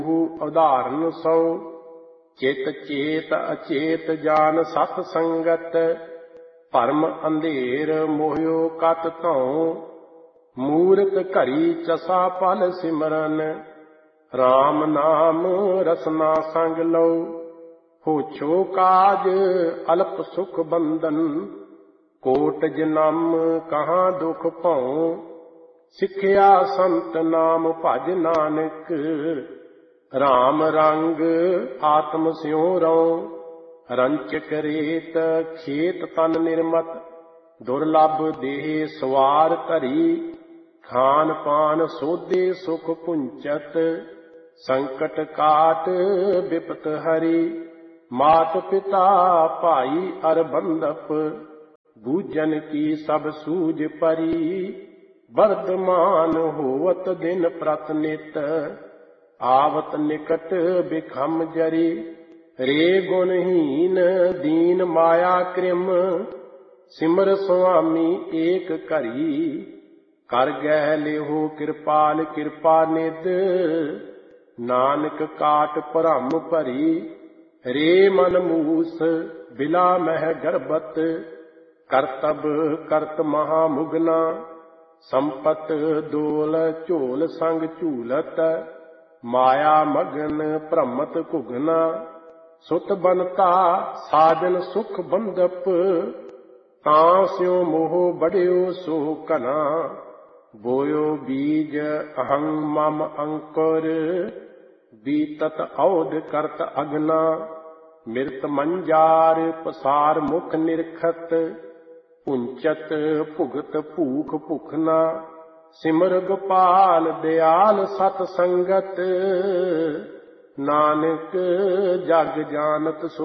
ਉਦਾਹਰਨ ਸੋ। ਚਿਤ ਚੇਤ ਅਚੇਤ ਜਾਨ ਸਤ ਸੰਗਤ, ਭਰਮ ਅੰਧੇਰ ਮੋਹਿਓ ਕਤ ਧਉ। ਮੂਰਖ ਘਰੀ ਚਸਾ ਪਲ ਸਿਮਰਨ, RAM ਨਾਮ ਰਸਨਾ ਸੰਗ ਲਉ। ਹੋਛੋ ਕਾਜ ਅਲਪ ਸੁਖ ਬੰਧਨ, ਕੋਟ ਜਨਮ ਕਹਾਂ ਦੁਖ ਭਉ। ਸਿੱਖਿਆ ਸੰਤ ਨਾਮ ਭਜ ਨਾਨਕ, RAM ਰੰਗ ਆਤਮ ਸਿਉ ਰਉ। ਰੰਚਕ ਰੇਤ ਖੇਤ ਤਨ ਨਿਰਮਤ, ਦੁਰਲਭ ਦੇਹ ਸਵਾਰ ਧਰੀ। ਖਾਨ ਪਾਨ ਸੋਧੇ ਸੁਖ ਪੁੰਚਤ, ਸੰਕਟ ਕਾਟ ਬਿਪਤ ਹਰੀ। ਮਾਤ ਪਿਤਾ ਭਾਈ ਅਰ ਬੰਧਪ, ਬੂਝਨ ਕੀ ਸਭ ਸੂਝ ਪਰੀ। ਵਰਤਮਾਨ ਹੋਵਤ ਦਿਨ ਪ੍ਰਤ ਨਿਤ, ਆਵਤ ਨਿਕਟ ਬਿਖਮ ਜਰੀ। ਰੇ ਗੁਣਹੀਨ ਦੀਨ ਮਾਇਆ ਕ੍ਰਿਮ, ਸਿਮਰ ਸੁਆਮੀ ਏਕ ਘਰੀ। ਕਰ ਗਹਿ ਲਿਹੋ ਕਿਰਪਾਲ ਕਿਰਪਾ ਨਿਧ, ਨਾਨਕ ਕਾਟ ਭਰਮ ਭਰੀ। ਰੇ ਮਨ ਮੂਸ ਬਿਲਾ ਮਹਿ ਗਰਬਤ, ਕਰਤਬ ਕਰਤ ਮਹਾ ਮੁਗਨਾ। ਸੰਪਤ ਦੋਲ ਝੋਲ ਸੰਗ ਝੂਲਤ, ਮਾਇਆ ਮਗਨ ਭ੍ਰਮਤ ਘੁਗਨਾ। ਸੁਤ ਬਨਤਾ ਸਾਜਨ ਸੁਖ ਬੰਧਪ, ਤਾਂ ਸਿਉ ਮੋਹ ਬੜਿਓ ਸੋ ਘਨਾ। ਬੋਇਓ ਬੀਜ ਅਹੰ ਮਮ ਅੰਕੁਰ, ਬੀਤਤ ਔਧ ਕਰਤ ਅਗਨਾ। ਮਿਰਤ ਮੰਜਾਰ ਪਸਾਰ ਮੁਖ ਨਿਰਖਤ, ਪੁੰਚਤ ਭੁਗਤ ਭੂਖ ਭੁਖਨਾ। ਸਿਮਰ ਗੋਪਾਲ ਦਿਆਲ ਸਤ ਸੰਗਤ, ਨਾਨਕ ਜਗ ਜਾਨਤ